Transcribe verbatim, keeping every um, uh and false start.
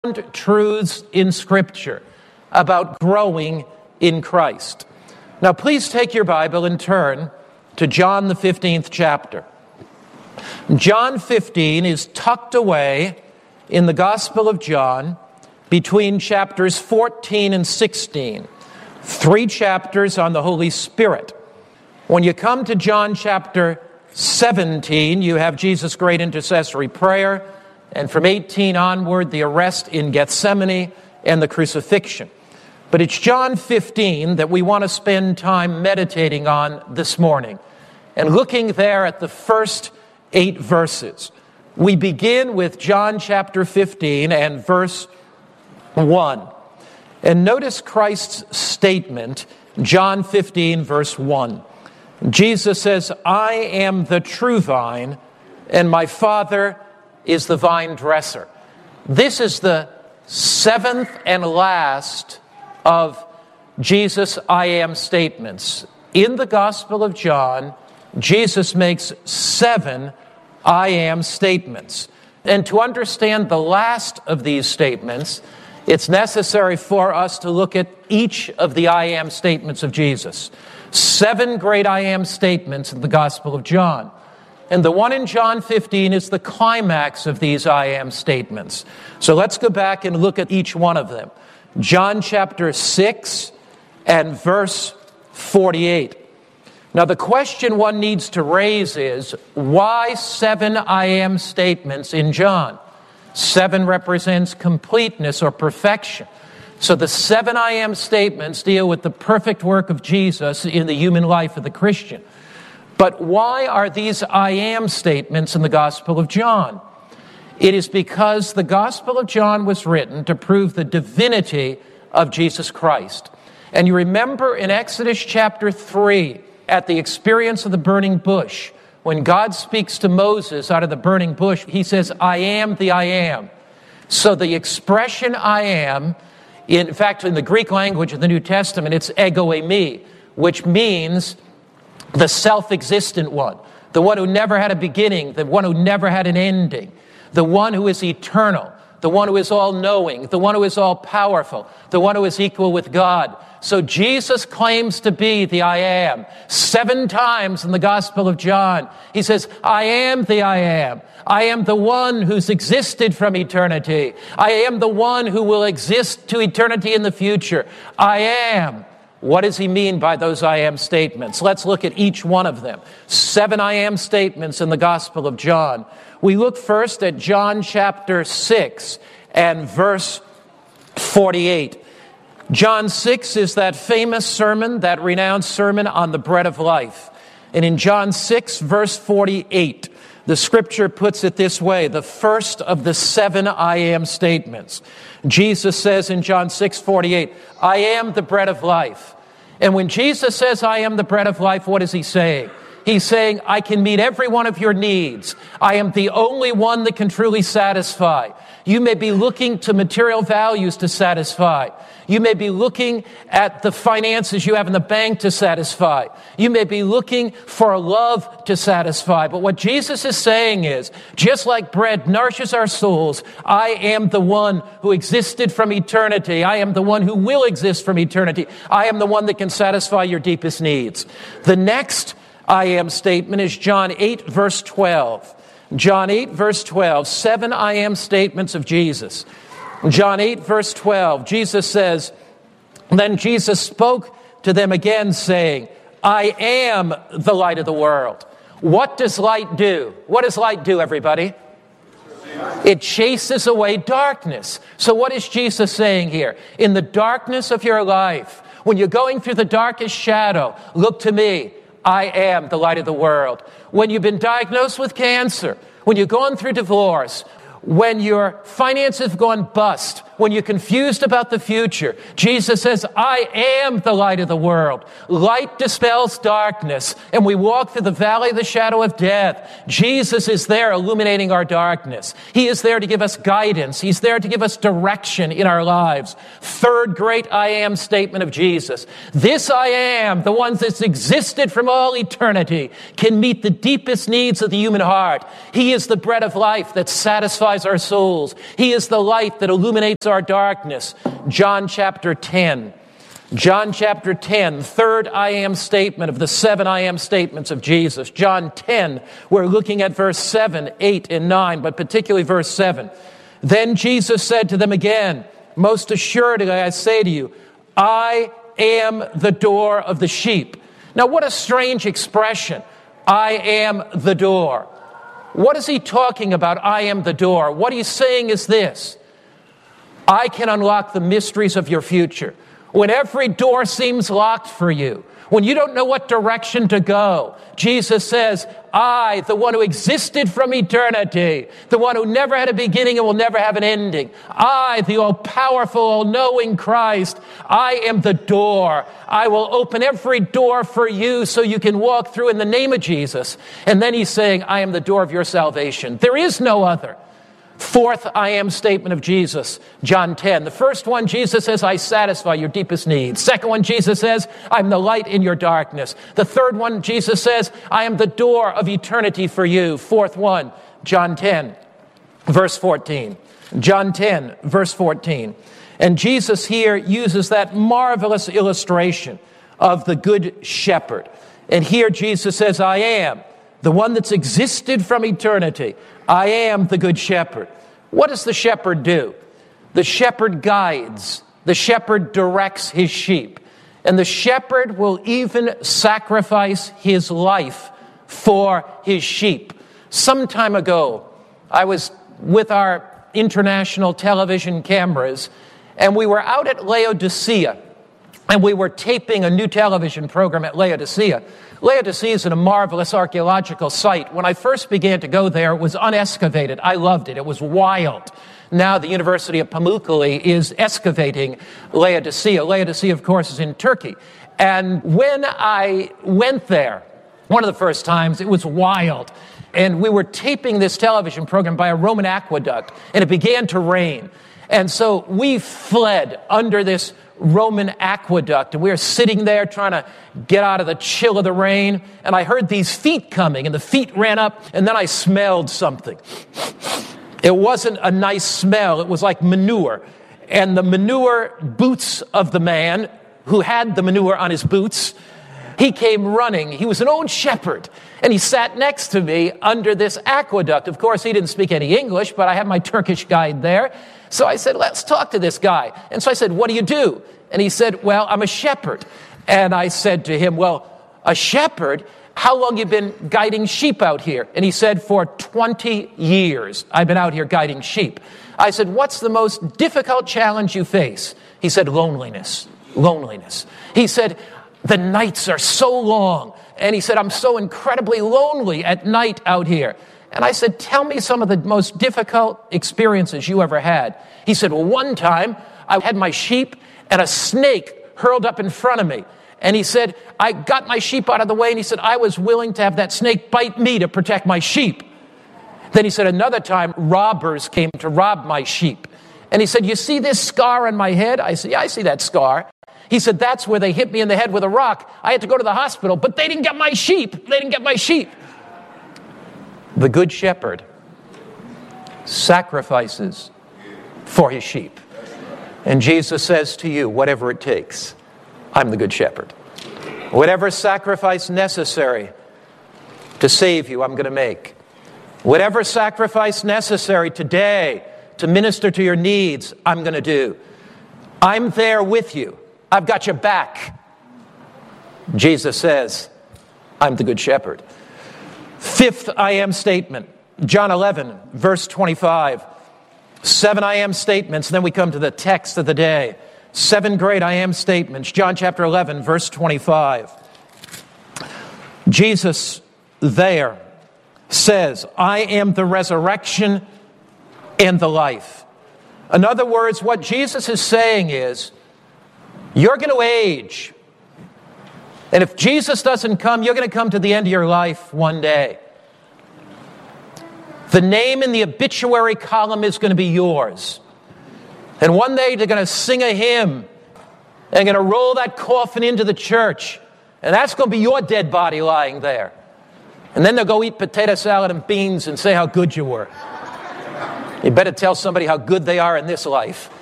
truths in Scripture about growing in Christ. Now, please take your Bible and turn to John the fifteenth chapter. John fifteen is tucked away in the Gospel of John between chapters fourteen and sixteen. Three chapters on the Holy Spirit. When you come to John chapter seventeen, you have Jesus' great intercessory prayer, and from eighteen onward, the arrest in Gethsemane and the crucifixion. But it's John fifteen that we want to spend time meditating on this morning, and looking there at the first eight verses. We begin with John chapter fifteen and verse one. And notice Christ's statement, John fifteen, verse one. Jesus says, "I am the true vine, and my Father is the vine dresser." This is the seventh and last of Jesus' I am statements. In the Gospel of John, Jesus makes seven I am statements. And to understand the last of these statements, it's necessary for us to look at each of the I am statements of Jesus. Seven great I am statements in the Gospel of John. And the one in John fifteen is the climax of these I am statements. So let's go back and look at each one of them. John chapter six and verse forty-eight. Now the question one needs to raise is, why seven I am statements in John? Seven represents completeness or perfection. So the seven I am statements deal with the perfect work of Jesus in the human life of the Christian. But why are these I am statements in the Gospel of John? It is because the Gospel of John was written to prove the divinity of Jesus Christ. And you remember in Exodus chapter three, at the experience of the burning bush, when God speaks to Moses out of the burning bush, he says, "I am the I am." So the expression I am, in fact, in the Greek language of the New Testament, it's ego eimi, which means the self-existent one, the one who never had a beginning, the one who never had an ending, the one who is eternal, the one who is all-knowing, the one who is all-powerful, the one who is equal with God. So Jesus claims to be the I am. Seven times in the Gospel of John, he says, "I am the I am. I am the one who's existed from eternity. I am the one who will exist to eternity in the future. I am." What does he mean by those I am statements? Let's look at each one of them. Seven I am statements in the Gospel of John. We look first at John chapter six and verse forty-eight. John six is that famous sermon, that renowned sermon on the bread of life. And in John six, verse forty-eight, the Scripture puts it this way, the first of the seven I am statements. Jesus says in John six forty-eight, "I am the bread of life." And when Jesus says, "I am the bread of life," what is he saying? He's saying, I can meet every one of your needs. I am the only one that can truly satisfy. You may be looking to material values to satisfy. You may be looking at the finances you have in the bank to satisfy. You may be looking for love to satisfy. But what Jesus is saying is, just like bread nourishes our souls, I am the one who existed from eternity. I am the one who will exist from eternity. I am the one that can satisfy your deepest needs. The next I am statement is John eight, verse twelve. John eight, verse twelve, seven I am statements of Jesus. John eight, verse twelve, Jesus says, "Then Jesus spoke to them again, saying, I am the light of the world." What does light do? What does light do, everybody? It chases away darkness. So what is Jesus saying here? In the darkness of your life, when you're going through the darkest shadow, look to me. I am the light of the world. When you've been diagnosed with cancer, when you've gone through divorce, when your finances have gone bust, when you're confused about the future, Jesus says, I am the light of the world. Light dispels darkness, and we walk through the valley of the shadow of death. Jesus is there illuminating our darkness. He is there to give us guidance. He's there to give us direction in our lives. Third great I am statement of Jesus. This I am, the one that's existed from all eternity, can meet the deepest needs of the human heart. He is the bread of life that satisfies our souls. He is the light that illuminates our darkness. John chapter ten. John chapter ten, third I am statement of the seven I am statements of Jesus. John ten, we're looking at verse seven, eight, and nine, but particularly verse seven. Then Jesus said to them again, most assuredly I say to you, I am the door of the sheep. Now what a strange expression. I am the door. What is he talking about? I am the door. What he's saying is this. I can unlock the mysteries of your future. When every door seems locked for you, when you don't know what direction to go, Jesus says, I, the one who existed from eternity, the one who never had a beginning and will never have an ending, I, the all-powerful, all-knowing Christ, I am the door. I will open every door for you so you can walk through in the name of Jesus. And then he's saying, I am the door of your salvation. There is no other. Fourth I am statement of Jesus, John ten. The first one, Jesus says, I satisfy your deepest needs. Second one, Jesus says, I'm the light in your darkness. The third one, Jesus says, I am the door of eternity for you. Fourth one, John ten, verse fourteen. John ten, verse fourteen. And Jesus here uses that marvelous illustration of the good shepherd. And here Jesus says, I am the one that's existed from eternity. I am the good shepherd. What does the shepherd do? The shepherd guides. The shepherd directs his sheep. And the shepherd will even sacrifice his life for his sheep. Some time ago, I was with our international television cameras, and we were out at Laodicea, and we were taping a new television program at Laodicea. Laodicea is a marvelous archaeological site. When I first began to go there, it was unexcavated. I loved it. It was wild. Now the University of Pamukkale is excavating Laodicea. Laodicea, of course, is in Turkey. And when I went there, one of the first times, it was wild. And we were taping this television program by a Roman aqueduct, and it began to rain. And so we fled under this Roman aqueduct, and we were sitting there trying to get out of the chill of the rain, and I heard these feet coming, and the feet ran up, and then I smelled something. It wasn't a nice smell. It was like manure. And the manure boots of the man who had the manure on his boots, he came running. He was an old shepherd, and he sat next to me under this aqueduct. Of course, he didn't speak any English, but I had my Turkish guide there. So I said, let's talk to this guy. And so I said, what do you do? And he said, well, I'm a shepherd. And I said to him, well, a shepherd? How long have you been guiding sheep out here? And he said, for twenty years, I've been out here guiding sheep. I said, what's the most difficult challenge you face? He said, loneliness, loneliness. He said, the nights are so long. And he said, I'm so incredibly lonely at night out here. And I said, tell me some of the most difficult experiences you ever had. He said, well, one time I had my sheep and a snake hurled up in front of me. And he said, I got my sheep out of the way, and he said, I was willing to have that snake bite me to protect my sheep. Then he said, another time, robbers came to rob my sheep. And he said, you see this scar on my head? I said, yeah, I see that scar. He said, that's where they hit me in the head with a rock. I had to go to the hospital, but they didn't get my sheep. They didn't get my sheep. The good shepherd sacrifices for his sheep. And Jesus says to you, whatever it takes, I'm the good shepherd. Whatever sacrifice necessary to save you, I'm going to make. Whatever sacrifice necessary today to minister to your needs, I'm going to do. I'm there with you. I've got your back. Jesus says, I'm the good shepherd. Fifth I am statement, John eleven, verse twenty-five. Seven I am statements, and then we come to the text of the day. Seven great I am statements. John chapter eleven, verse twenty-five. Jesus there says, I am the resurrection and the life. In other words, what Jesus is saying is, you're going to age. And if Jesus doesn't come, you're going to come to the end of your life one day. The name in the obituary column is going to be yours. And one day they're going to sing a hymn and going to roll that coffin into the church. And that's going to be your dead body lying there. And then they'll go eat potato salad and beans and say how good you were. You better tell somebody how good they are in this life.